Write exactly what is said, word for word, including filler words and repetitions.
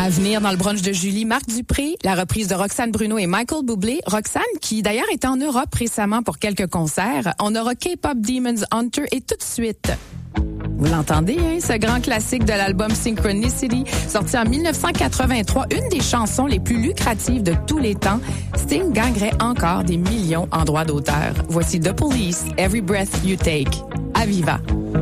À venir dans le brunch de Julie, Marc Dupré, la reprise de Roxane Bruno et Michael Bublé. Roxane, qui d'ailleurs était en Europe récemment pour quelques concerts. On aura K-Pop Demons Hunter et tout de suite. Vous l'entendez, hein, ce grand classique de l'album Synchronicity, sorti en dix-neuf cent quatre-vingt-trois, une des chansons les plus lucratives de tous les temps. Sting gagnerait encore des millions en droits d'auteur. Voici The Police, Every Breath You Take, à Viva.